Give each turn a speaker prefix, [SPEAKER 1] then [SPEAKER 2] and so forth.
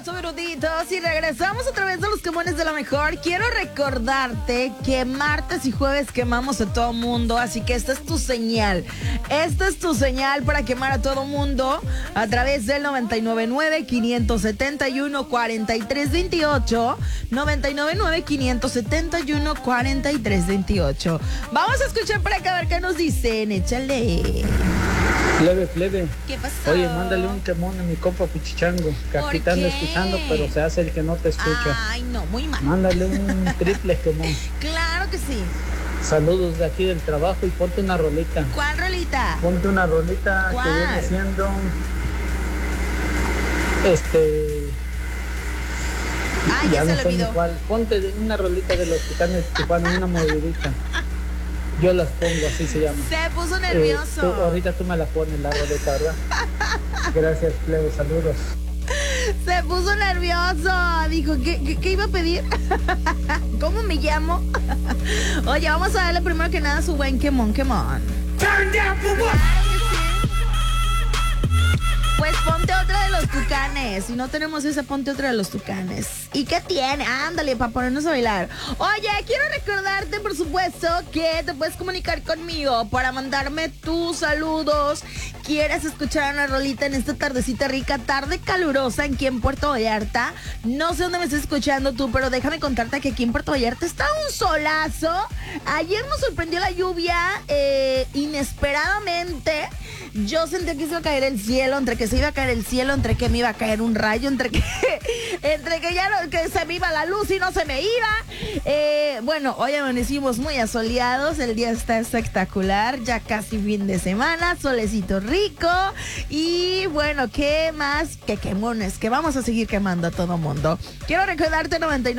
[SPEAKER 1] Abrazo, eruditos. Y regresamos otra vez de los quemones de la mejor. Quiero recordarte que martes y jueves quemamos a todo mundo. Así que esta es tu señal. Esta es tu señal para quemar a todo mundo a través del 999-571-4328. 999-571-4328. Vamos a escuchar para acá a ver qué nos dicen. Échale.
[SPEAKER 2] Plebe.
[SPEAKER 1] ¿Qué pasó?
[SPEAKER 2] Oye, mándale un quemón a mi compa Pichichango, que aquí te anda escuchando, pero se hace el que no te escucha.
[SPEAKER 1] Ay, no, muy mal.
[SPEAKER 2] Mándale un triple quemón.
[SPEAKER 1] Claro que sí.
[SPEAKER 2] Saludos de aquí del trabajo y ponte una rolita.
[SPEAKER 1] ¿Cuál rolita?
[SPEAKER 2] Ponte una rolita
[SPEAKER 1] ¿Cuál?
[SPEAKER 2] que viene siendo...
[SPEAKER 1] Ay, ya se
[SPEAKER 2] no
[SPEAKER 1] le
[SPEAKER 2] sé ni
[SPEAKER 1] olvidó.
[SPEAKER 2] cuál. Ponte una rolita de los Tucanes de Tijuana, una movidita. Yo las pongo, así se llama.
[SPEAKER 1] Se puso nervioso.
[SPEAKER 2] Ahorita tú me la pones, la roleta, ¿verdad? Gracias, plebe, saludos.
[SPEAKER 1] Se puso nervioso. Dijo, ¿qué iba a pedir? ¿Cómo me llamo? Oye, vamos a darle primero que nada su buen quemón. Turn down for what? Pues ponte otra de los Tucanes. Si no tenemos esa, ponte otra de los Tucanes. ¿Y qué tiene? Ándale, para ponernos a bailar. Oye, quiero recordarte, por supuesto, que te puedes comunicar conmigo para mandarme tus saludos. ¿Quieres escuchar una rolita en esta tardecita rica, tarde calurosa aquí en Puerto Vallarta? No sé dónde me estás escuchando tú, pero déjame contarte que aquí en Puerto Vallarta está un solazo. Ayer nos sorprendió la lluvia inesperadamente. Yo sentí que se iba a caer el cielo, entre que se iba a caer el cielo, entre que me iba a caer un rayo, entre que ya no, que se me iba la luz y no se me iba. Bueno, hoy amanecimos muy asoleados, el día está espectacular, ya casi fin de semana, solecito rico. Y bueno, ¿qué más? Que quemones, que vamos a seguir quemando a todo mundo. Quiero recordarte 99.